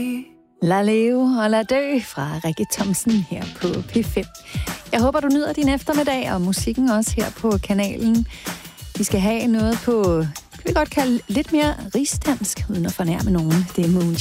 La leve og la dø fra Rikke Thomsen her på P5. Jeg håber, du nyder din eftermiddag, og musikken også her på kanalen. Vi skal have noget på, kan vi godt kalde lidt mere rigsdansk, uden at fornærme nogen. Det er Moon